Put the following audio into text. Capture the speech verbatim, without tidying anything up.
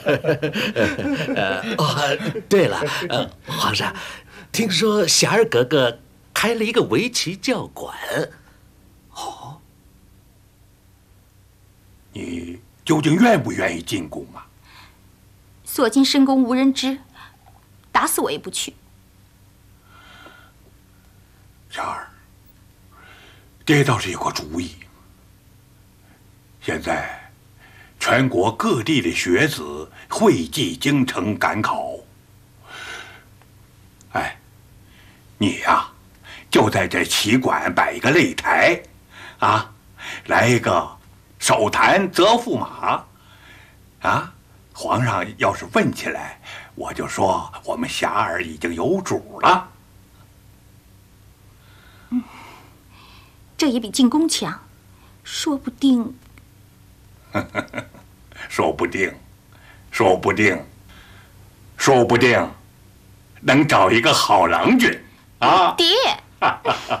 呃，哦，对了，呃，皇上，听说霞儿格格开了一个围棋教馆。 哦，你究竟愿不愿意进宫啊？ 所进深宫无人知，打死我也不去。 霞儿，爹倒是有个主意。现在，全国各地的学子汇集京城赶考。哎，你呀，就在这棋馆摆一个擂台，啊，来一个手谈则驸马，啊，皇上要是问起来，我就说我们霞儿已经有主了。 嗯，这也比进宫强，说不定。 说不定，说不定，说不定，能找一个好郎君啊！ 爹。